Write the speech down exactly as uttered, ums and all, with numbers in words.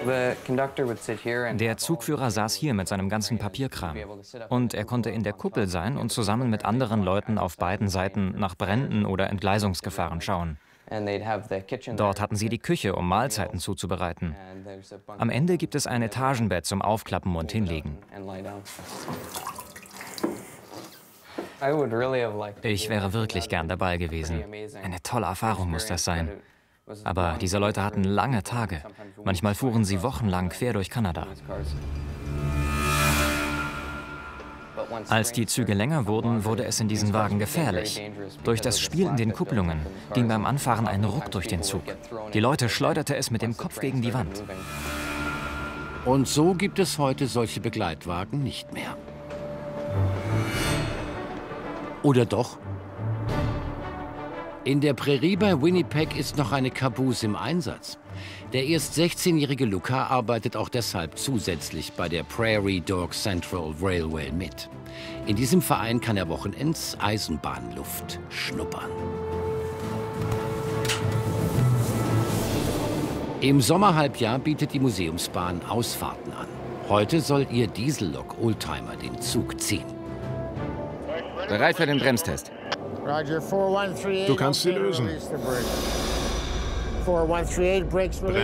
Der Zugführer saß hier mit seinem ganzen Papierkram. Und er konnte in der Kuppel sein und zusammen mit anderen Leuten auf beiden Seiten nach Bränden oder Entgleisungsgefahren schauen. Dort hatten sie die Küche, um Mahlzeiten zuzubereiten. Am Ende gibt es ein Etagenbett zum Aufklappen und Hinlegen. Ich wäre wirklich gern dabei gewesen. Eine tolle Erfahrung muss das sein. Aber diese Leute hatten lange Tage. Manchmal fuhren sie wochenlang quer durch Kanada. Als die Züge länger wurden, wurde es in diesen Wagen gefährlich. Durch das Spiel in den Kupplungen ging beim Anfahren ein Ruck durch den Zug. Die Leute schleuderte es mit dem Kopf gegen die Wand. Und so gibt es heute solche Begleitwagen nicht mehr. Oder doch? In der Prärie bei Winnipeg ist noch eine Caboose im Einsatz. Der erst sechzehnjährige Luca arbeitet auch deshalb zusätzlich bei der Prairie Dog Central Railway mit. In diesem Verein kann er wochenends Eisenbahnluft schnuppern. Im Sommerhalbjahr bietet die Museumsbahn Ausfahrten an. Heute soll ihr Diesellok-Oldtimer den Zug ziehen. Bereit für den Bremstest. Du kannst sie lösen.